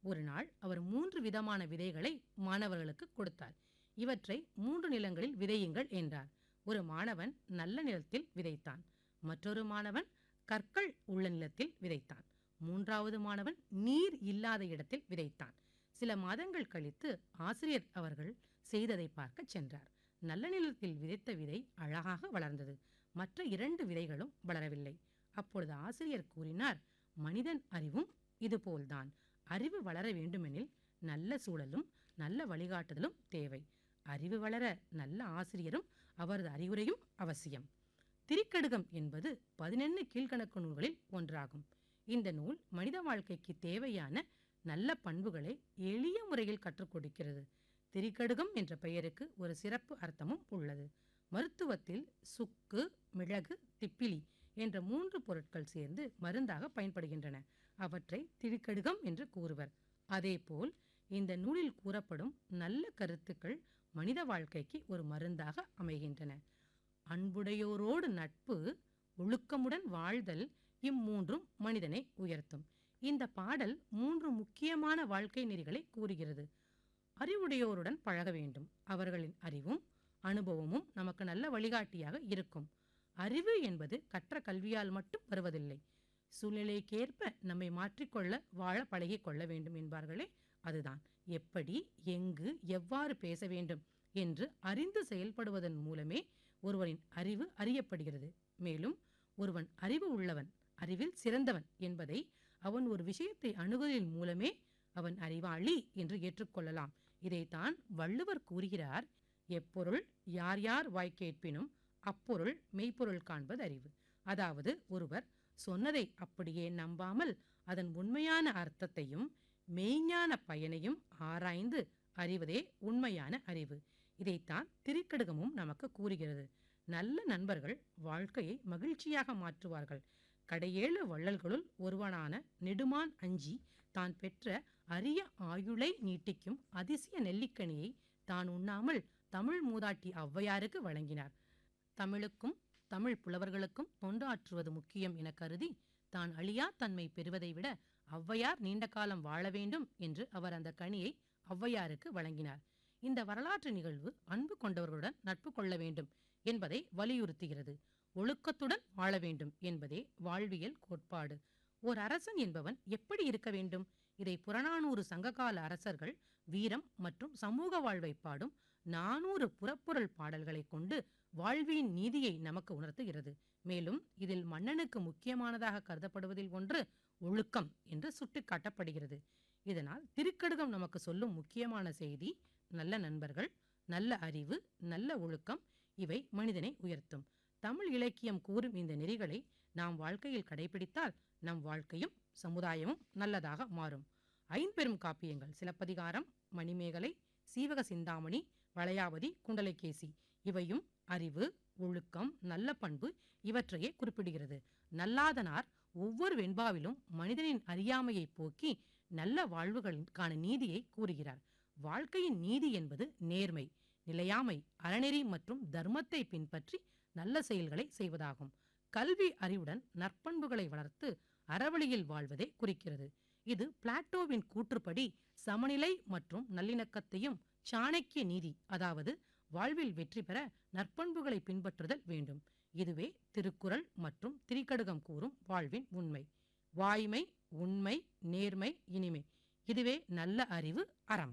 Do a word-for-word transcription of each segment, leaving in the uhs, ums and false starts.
ஒரு நாள் அவர் மூன்று விதமான விதைகளை மாணவர்களுக்கு கொடுத்தார். இவற்றை மூன்று நிலங்களில் விதையுங்கள் என்றார். ஒரு மாணவன் நல்ல நிலத்தில் விதைத்தான். மற்றொரு மாணவன் கற்கள் உள்ள நிலத்தில் விதைத்தான். மூன்றாவது மாணவன் நீர் இல்லாத இடத்தில் விதைத்தான். சில மாதங்கள் கழித்து ஆசிரியர் அவர்கள் செய்ததை பார்க்க சென்றார். நல்ல நிலத்தில் விதைத்த விதை அழகாக வளர்ந்தது. மற்ற இரண்டு விதைகளும் வளரவில்லை. அப்பொழுது ஆசிரியர் கூறினார், மனிதன் அறிவும் இதுபோல்தான். அறிவு வளர வேண்டுமெனில் நல்ல சூழலும் நல்ல வழிகாட்டுதலும் தேவை. அறிவு வளர நல்ல ஆசிரியரும் அவரது அறிவுரையும் அவசியம். திரிக்கடுகம் என்பது பதினெண்ணு கீழ்கணக்கு நூல்களில் ஒன்றாகும். இந்த நூல் மனித வாழ்க்கைக்கு தேவையான நல்ல பண்புகளை எளிய முறையில் கற்றுக் கொடுக்கிறது. திரிக்கடுகம் என்ற பெயருக்கு ஒரு சிறப்பு அர்த்தமும் உள்ளது. மருத்துவத்தில் சுக்கு, மிளகு, திப்பிலி என்ற மூன்று பொருட்கள் சேர்ந்து மருந்தாக பயன்படுகின்றன. அவற்றை திரிக்கடுகம் என்று கூறுவர். அதேபோல் இந்த நூலில் கூறப்படும் நல்ல கருத்துக்கள் மனித வாழ்க்கைக்கு ஒரு மருந்தாக அமைகின்றன. அன்புடையோரோடு நட்பு, ஒழுக்கமுடன் வாழ்தல், இம்மூன்றும் மனிதனை உயர்த்தும். இந்த பாடல் மூன்று முக்கியமான வாழ்க்கை நெறிகளை கூறுகிறது. அறிவுடையோருடன் பழக வேண்டும். அவர்களின் அறிவும் அனுபவமும் நமக்கு நல்ல வழிகாட்டியாக இருக்கும். அறிவு என்பது கற்ற கல்வியால் மட்டும் வருவதில்லை. சூழ்நிலைக்கேற்ப நம்மை மாற்றிக்கொள்ள வாழ பழகி கொள்ள வேண்டும் என்பார்களே, அதுதான். எப்படி, எங்கு, எவ்வாறு பேச வேண்டும் என்று அறிந்து செயல்படுவதன் மூலமே ஒருவரின் அறிவு அறியப்படுகிறது. மேலும் ஒருவன் அறிவு உள்ளவன், அறிவில் சிறந்தவன் என்பதை அவன் ஒரு விஷயத்தை அணுகுவதன் மூலமே அவன் அறிவாளி என்று ஏற்றுக்கொள்ளலாம். இதைத்தான் வள்ளுவர் கூறுகிறார், எப்பொருள் யார் யார் வாய் கேட்பினும் அப்பொருள் மெய்ப்பொருள் காண்பது அறிவு. அதாவது ஒருவர் சொன்னதை அப்படியே நம்பாமல் அதன் உண்மையான அர்த்தத்தையும் மெய்ஞான பயனையும் ஆராய்ந்து அறிவதே உண்மையான அறிவு. இதைத்தான் திரிக்கடுகமும் நமக்கு கூறுகிறது. நல்ல நண்பர்கள் வாழ்க்கையை மகிழ்ச்சியாக மாற்றுவார்கள். கடையேழு வள்ளல்களுள் ஒருவனான நெடுமான் அஞ்சி தான் பெற்ற அரிய ஆயுளை நீட்டிக்கும் அதிசய நெல்லிக்கனியை தான் உண்ணாமல் தமிழ் மூதாட்டி ஔவையாருக்கு வழங்கினார். தமிழுக்கும் தமிழ் புலவர்களுக்கும் தொண்டாற்றுவது முக்கியம் என கருதி தான் அழியா தன்மை பெறுவதை விட ஔவையார் நீண்ட காலம் வாழ வேண்டும் என்று அவர் அந்த கனியை ஔவையாருக்கு வழங்கினார். இந்த வரலாற்று நிகழ்வு அன்பு கொண்டவர்களுடன் நட்பு கொள்ள வேண்டும் என்பதை வலியுறுத்துகிறது. ஒழுக்கத்துடன் வாழ வேண்டும் என்பதே வாழ்வியல் கோட்பாடு. ஓர் அரசன் என்பவன் எப்படி இருக்க வேண்டும்? இதை புறநானூறு சங்ககால அரசர்கள் வீரம் மற்றும் சமூக வாழ்வை பாடும் நானூறு புறப்பொருள் பாடல்களை கொண்டு வாழ்வின் நீதியை நமக்கு உணர்த்துகிறது. மேலும் இதில் மன்னனுக்கு முக்கியமானதாக கருதப்படுவதில் ஒன்று ஒழுக்கம் என்று சுட்டிக்காட்டப்படுகிறது. இதனால் திரிக்கடுகம் நமக்கு சொல்லும் முக்கியமான செய்தி, நல்ல நண்பர்கள், நல்ல அறிவு, நல்ல ஒழுக்கம், இவை மனிதனை உயர்த்தும். தமிழ் இலக்கியம் கூறும் இந்த நெறிகளை நாம் வாழ்க்கையில் கடைபிடித்தால் நம் வாழ்க்கையும் சமுதாயமும் நல்லதாக மாறும். ஐம்பெரும் காப்பியங்கள் சிலப்பதிகாரம், மணிமேகலை, சீவக சிந்தாமணி, வளையாபதி, குண்டலகேசி இவையும் அறிவு, ஒழுக்கம், நல்ல பண்பு இவற்றையே குறிப்பிடுகிறது. நல்லாதனார் ஒவ்வொரு வெண்பாவிலும் மனிதனின் அறியாமையை போக்கி நல்ல வாழ்வுகளுக்கான நீதியை கூறுகிறார். வாழ்க்கையின் நீதி என்பது நேர்மை, நிலையாமை, அறநெறி மற்றும் தர்மத்தை பின்பற்றி நல்ல செயல்களை செய்வதாகும். கல்வி அறிவுடன் நற்பண்புகளை வளர்த்து அறவழியில் வாழ்வதை குறிக்கிறது. இது பிளாட்டோவின் கூற்றுப்படி சமநிலை மற்றும் நல்லிணக்கத்தையும், சாணக்கிய நீதி அதாவது வாழ்வில் வெற்றி பெற நற்பண்புகளை பின்பற்றுதல் வேண்டும். இதுவே திருக்குறள் மற்றும் திரிகடுகம் கூறும் வாழ்வின் உண்மை. வாய்மை, உண்மை, நேர்மை, இனிமை, இதுவே நல்ல அறிவு, அறம்.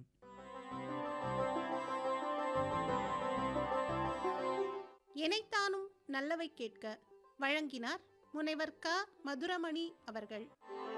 எனைத்தானும் நல்லவை கேட்க வழங்கினார் முனைவர் க மதுரமணி அவர்கள்.